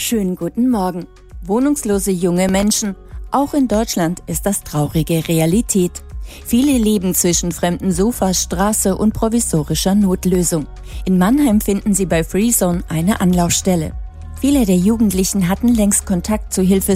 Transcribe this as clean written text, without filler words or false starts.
Schönen guten Morgen. Wohnungslose junge Menschen. Auch in Deutschland ist das traurige Realität. Viele leben zwischen fremden Sofas, Straße und provisorischer Notlösung. In Mannheim finden sie bei Freezone eine Anlaufstelle. Viele der Jugendlichen hatten längst Kontakt zu Hilfe